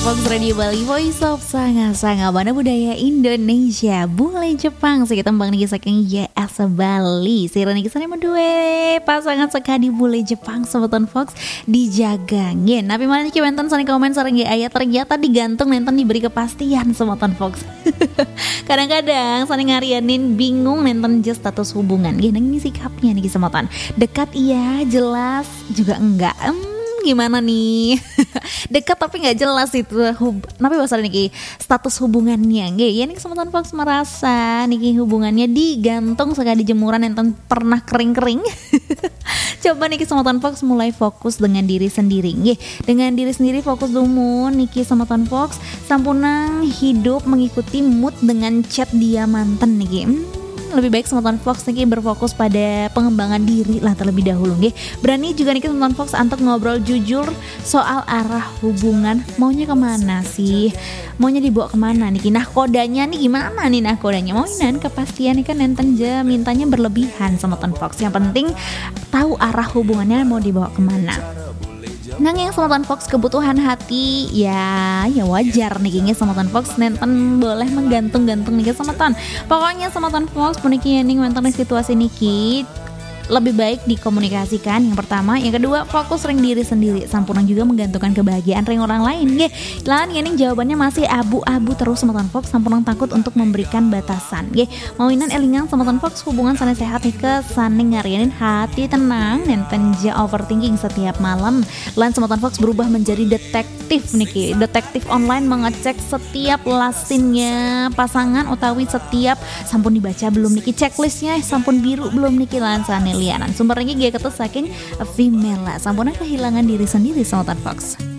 Fox Radio Bali, Voice of Sanga-Sanga Bana Budaya Indonesia. Bule Jepang saya tembang niki saking YS Bali. Sira niki sana medue pasangan sekadi bule Jepang Sobeton Fox dijagangin. Tapi malah niki wenten sana komen sareng ayat ternyata digantung nenten diberi kepastian Sobeton Fox. Kadang-kadang sana ngarianin bingung nenten just status hubungan. Gini sikapnya niki Sobeton. Dekat iya, jelas juga enggak. Gimana nih? Dekat tapi nggak jelas itu tapi bahasa niki status hubungannya nggih ya nih kesempatan Fox merasa niki hubungannya digantung sekali jemuran enten pernah kering-kering. Coba niki kesempatan Fox mulai fokus dengan diri sendiri nggih, dengan diri sendiri fokus dulu niki kesempatan Fox sampunang hidup mengikuti mood dengan chat dia manten niki. Lebih baik Semeton Fox nih berfokus pada pengembangan diri lah terlebih dahulu nggih. Berani juga nih Semeton Fox untuk ngobrol jujur soal arah hubungan maunya kemana sih, maunya dibawa kemana nih, nah kodanya nih gimana nih, nah kodanya mau nan kepastian nih kan nenten aja mintanya berlebihan Semeton Fox. Yang penting tahu arah hubungannya mau dibawa kemana. Nanging Semeton Fox kebutuhan hati ya wajar nih kayaknya Semeton Fox nenten boleh menggantung-gantung nih Semeton. Pokoknya Semeton Fox puniki ning wonten situasi niki lebih baik dikomunikasikan yang pertama, yang kedua fokus ring diri sendiri sampurna juga menggantungkan kebahagiaan ring orang lain nggih. Lan ning jawabannya masih abu-abu terus Semeton Fox sampurna takut untuk memberikan batasan nggih. Mawinan elingan Semeton Fox hubungan sana sehat nih ke saning ngarianin hati tenang nenten ja overthinking setiap malam. Lan Semeton Fox berubah menjadi detektif niki, detektif online mengecek setiap lasinnya pasangan utawi setiap sampun dibaca belum niki checklistnya sampun biru belum niki lan sana lianan sumbernya gak ketus saking female lah sampurna kehilangan diri sendiri Semeton Fox.